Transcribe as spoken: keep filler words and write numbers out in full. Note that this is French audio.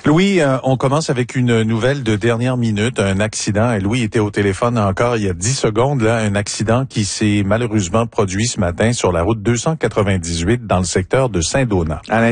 Louis, euh, on commence avec une nouvelle de dernière minute, un accident. Et Louis était au téléphone encore il y a dix secondes, là, un accident qui s'est malheureusement produit ce matin sur la route deux cent quatre-vingt-dix-huit dans le secteur de Saint-Donat.